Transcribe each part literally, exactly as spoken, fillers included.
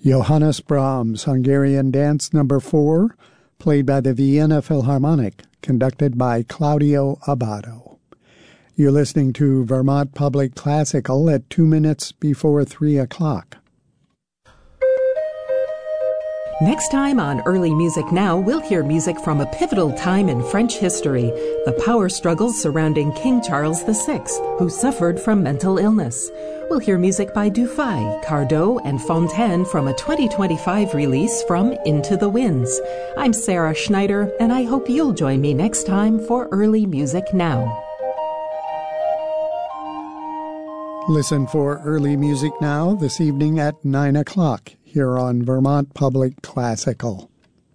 Johannes Brahms, Hungarian Dance Number four, played by the Vienna Philharmonic, conducted by Claudio Abbado. You're listening to Vermont Public Classical at two minutes before three o'clock. Next time on Early Music Now, we'll hear music from a pivotal time in French history, the power struggles surrounding King Charles the Sixth, who suffered from mental illness. We'll hear music by Dufay, Cardot, and Fontaine from a twenty twenty-five release from Into the Winds. I'm Sarah Schneider, and I hope you'll join me next time for Early Music Now. Listen for Early Music Now this evening at nine o'clock here on Vermont Public Classical.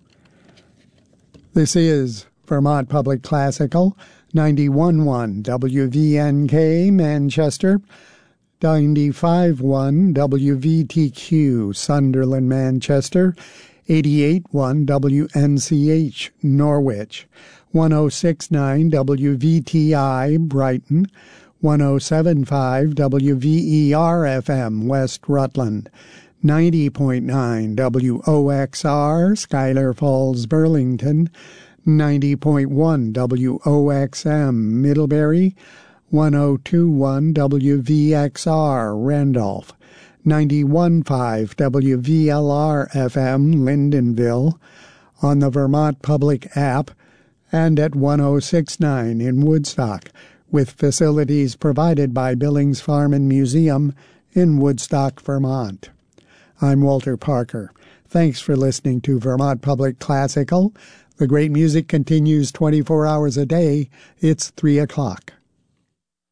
This is Vermont Public Classical, ninety-one point one W V N K Manchester, ninety-five point one W V T Q Sunderland Manchester, eighty-eight point one W N C H Norwich, one oh six point nine W V T I Brighton, one oh seven point five W V E R F M West Rutland, ninety point nine W O X R Schuyler Falls Burlington, ninety point one W O X M Middlebury, one oh two point one W V X R Randolph, ninety-one point five W V L R F M Lyndonville, on the Vermont Public app, and at one oh six point nine in Woodstock, with facilities provided by Billings Farm and Museum in Woodstock, Vermont. I'm Walter Parker. Thanks for listening to Vermont Public Classical. The great music continues twenty-four hours a day. It's three o'clock.